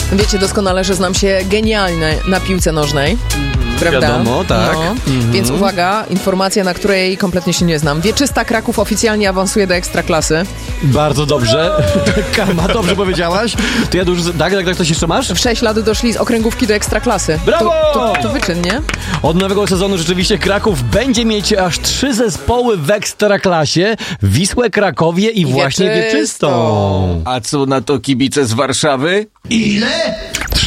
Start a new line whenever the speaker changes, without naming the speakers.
Wiecie doskonale, że znam się genialnie na piłce nożnej. Prawda?
Wiadomo, tak.
No. Więc uwaga, informacja, na której kompletnie się nie znam. Wieczysta Kraków oficjalnie awansuje do Ekstraklasy.
Bardzo dobrze. Karma, dobrze powiedziałaś. To ja dużo... Tak, coś jeszcze masz?
W 6 lat doszli z okręgówki do Ekstraklasy.
Brawo!
To wyczyn, nie?
Od nowego sezonu rzeczywiście Kraków będzie mieć aż 3 zespoły w Ekstraklasie. Wisłę, Krakowie i właśnie Wieczystą.
A co na to kibice z Warszawy?
Ile?